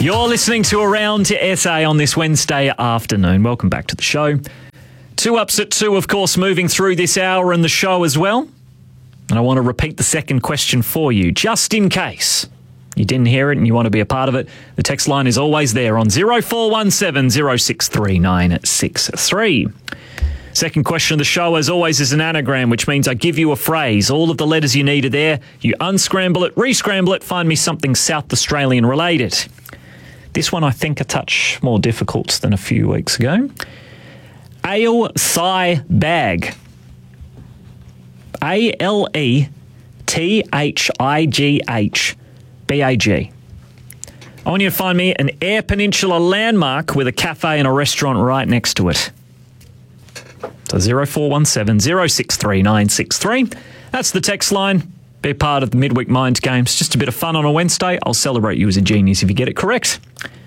You're listening to Around SA on this Wednesday afternoon. Welcome back to the show. 2 Ups at 2, of course, moving through this hour in the show as well. And I want to repeat the second question for you, just in case you didn't hear it and you want to be a part of it. The text line is always there on 0417 063 963. Second question of the show, as always, is an anagram, which means I give you a phrase. All of the letters you need are there. You unscramble it, re-scramble it, find me something South Australian related. This one I think a touch more difficult than a few weeks ago. Ale thigh bag. ALETHIGHBAG. I want you to find me an Eyre Peninsula landmark with a cafe and a restaurant right next to it. So 0417 063 963. That's the text line. Be part of the Midweek Mind Games. Just a bit of fun on a Wednesday. I'll celebrate you as a genius if you get it correct.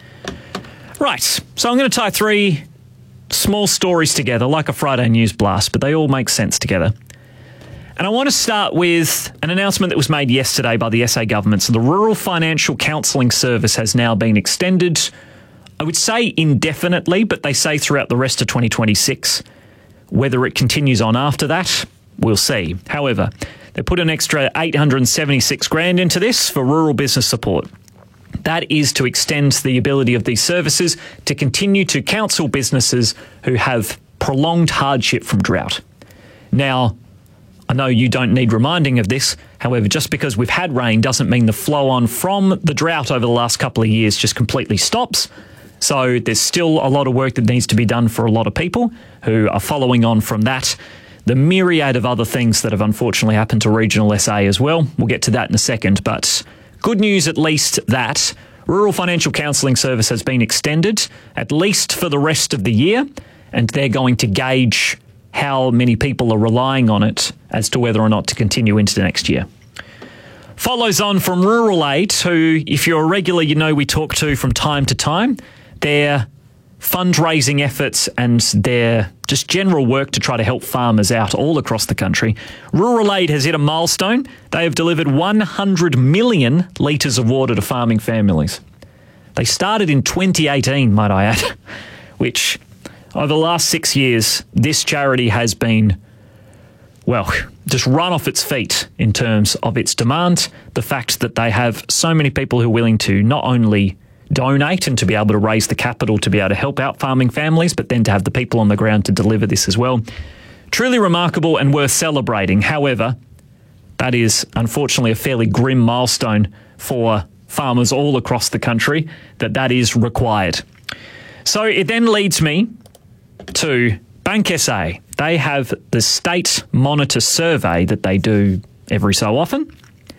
Right, so I'm going to tie 3 small stories together like a Friday news blast, but they all make sense together. And I want to start with an announcement that was made yesterday by the SA government. So the Rural Financial Counselling Service has now been extended, I would say indefinitely, but they say throughout the rest of 2026. Whether it continues on after that, we'll see. However, they put an extra $876,000 into this for rural business support. That is to extend the ability of these services to continue to counsel businesses who have prolonged hardship from drought. Now, I know you don't need reminding of this. However, just because we've had rain doesn't mean the flow on from the drought over the last couple of years just completely stops. So there's still a lot of work that needs to be done for a lot of people who are following on from that. The myriad of other things that have unfortunately happened to regional SA as well. We'll get to that in a second, but good news at least that Rural Financial Counselling Service has been extended at least for the rest of the year, and they're going to gauge how many people are relying on it as to whether or not to continue into the next year. Follows on from Rural Aid, who, if you're a regular, you know we talk to from time to time. Their fundraising efforts and their just general work to try to help farmers out all across the country. Rural Aid has hit a milestone. They have delivered 100 million litres of water to farming families. They started in 2018, might I add, which over the last 6 years, this charity has been, well, just run off its feet in terms of its demand. The fact that they have so many people who are willing to not only donate and to be able to raise the capital to be able to help out farming families, but then to have the people on the ground to deliver this as well. Truly remarkable and worth celebrating. However, that is unfortunately a fairly grim milestone for farmers all across the country, that is required. So it then leads me to Bank SA. They have the State Monitor Survey that they do every so often.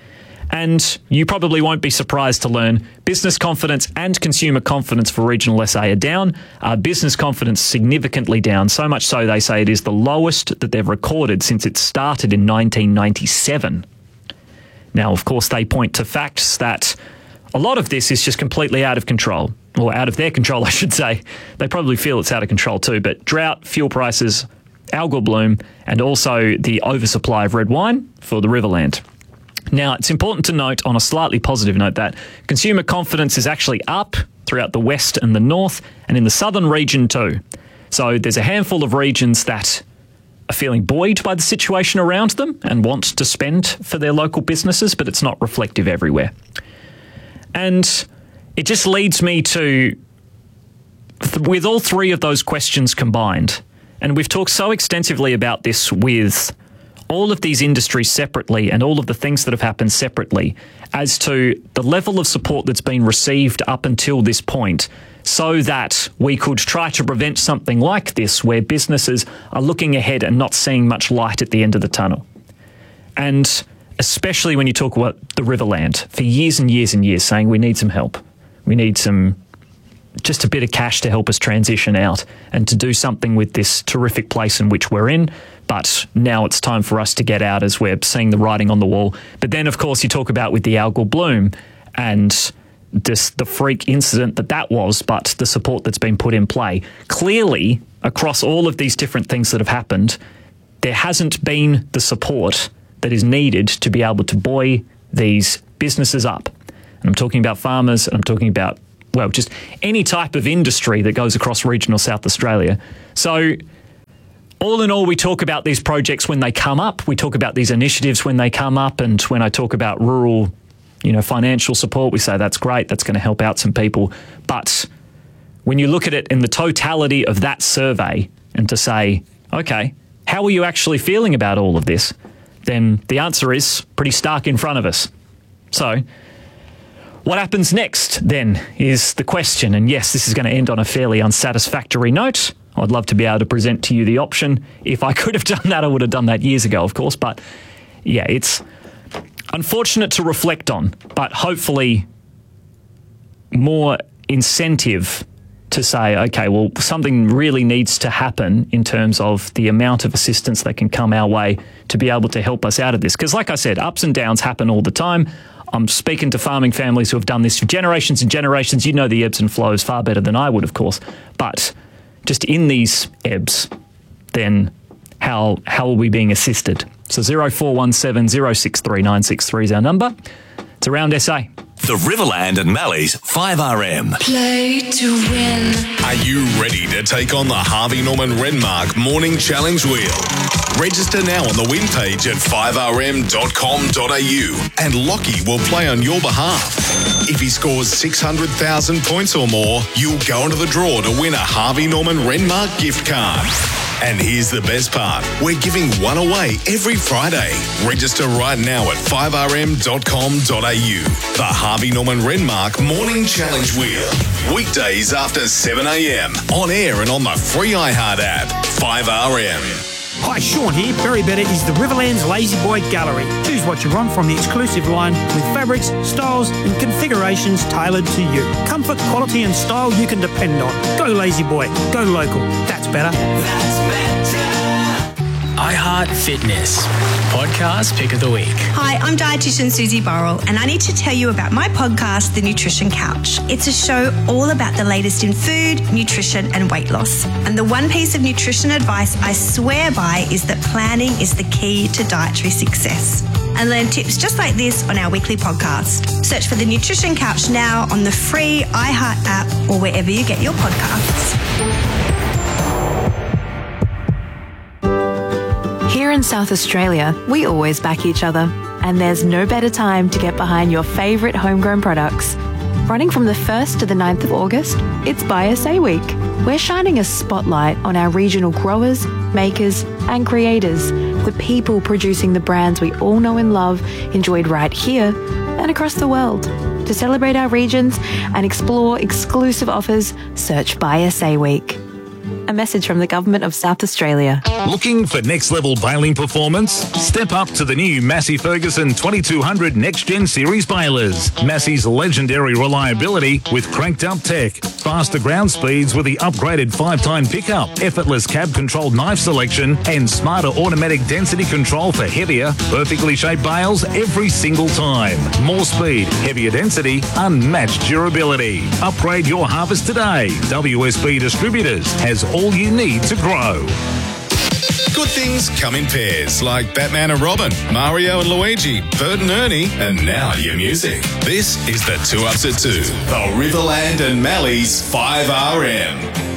And you probably won't be surprised to learn business confidence and consumer confidence for regional SA are down. Business confidence significantly down, so much so they say it is the lowest that they've recorded since it started in 1997. Now, of course, they point to facts that a lot of this is just completely out of control, or out of their control, I should say. They probably feel it's out of control too, but drought, fuel prices, algal bloom, and also the oversupply of red wine for the Riverland. Now, it's important to note on a slightly positive note that consumer confidence is actually up throughout the west and the north and in the southern region too. So there's a handful of regions that are feeling buoyed by the situation around them and want to spend for their local businesses, but it's not reflective everywhere. And it just leads me to, with all 3 of those questions combined, and we've talked so extensively about this with all of these industries separately and all of the things that have happened separately as to the level of support that's been received up until this point, so that we could try to prevent something like this where businesses are looking ahead and not seeing much light at the end of the tunnel. And especially when you talk about the Riverland, for years and years and years saying we need some help. We need just a bit of cash to help us transition out and to do something with this terrific place in which we're in. But now it's time for us to get out as we're seeing the writing on the wall. But then, of course, you talk about with the algal bloom and the freak incident that was, but the support that's been put in play. Clearly, across all of these different things that have happened, there hasn't been the support that is needed to be able to buoy these businesses up. And I'm talking about farmers, and I'm talking about just any type of industry that goes across regional South Australia. So all in all, we talk about these projects when they come up. We talk about these initiatives when they come up. And when I talk about rural, financial support, we say that's great. That's going to help out some people. But when you look at it in the totality of that survey and to say, okay, how are you actually feeling about all of this? Then the answer is pretty stark in front of us. So what happens next then is the question. And yes, this is going to end on a fairly unsatisfactory note. I'd love to be able to present to you the option. If I could have done that, I would have done that years ago, of course. But yeah, it's unfortunate to reflect on, but hopefully more incentive to say, okay, well, something really needs to happen in terms of the amount of assistance that can come our way to be able to help us out of this. Because like I said, ups and downs happen all the time. I'm speaking to farming families who have done this for generations and generations. You know the ebbs and flows far better than I would, of course. But just in these ebbs, then how are we being assisted? So 0417 063 963 is our number. It's Around SA. The Riverland and Mallee's 5RM. Play to win. Are you ready to take on the Harvey Norman Renmark Morning Challenge Wheel? Register now on the win page at 5rm.com.au and Lockie will play on your behalf. If he scores 600,000 points or more, you'll go into the draw to win a Harvey Norman Renmark gift card. And here's the best part. We're giving one away every Friday. Register right now at 5rm.com.au. The Harvey Norman Renmark Morning Challenge Wheel. Weekdays after 7 a.m. On air and on the free iHeart app. 5RM. Hi, Sean here. Berry Better is the Riverland's Lazy Boy Gallery. Choose what you want from the exclusive line with fabrics, styles and configurations tailored to you. Comfort, quality and style you can depend on. Go Lazy Boy. Go local. That's better. That's better. iHeart Fitness Podcast Pick of the Week. Hi, I'm dietitian Susie Burrell and I need to tell you about my podcast, The Nutrition Couch. It's a show all about the latest in food, nutrition and weight loss. And the one piece of nutrition advice I swear by is that planning is the key to dietary success. And learn tips just like this on our weekly podcast. Search for The Nutrition Couch now on the free iHeart app or wherever you get your podcasts. Here in South Australia, we always back each other, and there's no better time to get behind your favourite homegrown products. Running from the 1st to the 9th of August, it's Buy SA Week. We're shining a spotlight on our regional growers, makers and creators, the people producing the brands we all know and love, enjoyed right here and across the world. To celebrate our regions and explore exclusive offers, search Buy SA Week. A message from the Government of South Australia. Looking for next level baling performance? Step up to the new Massey Ferguson 2200 Next Gen Series balers. Massey's legendary reliability with cranked up tech, faster ground speeds with the upgraded 5-time pickup, effortless cab controlled knife selection and smarter automatic density control for heavier, perfectly shaped bales every single time. More speed, heavier density, unmatched durability. Upgrade your harvest today. WSB Distributors has all you need to grow. Good things come in pairs, like Batman and Robin, Mario and Luigi, Bert and Ernie, and now your music. This is the 2 Ups at 2, the Riverland and Mallee's 5RM.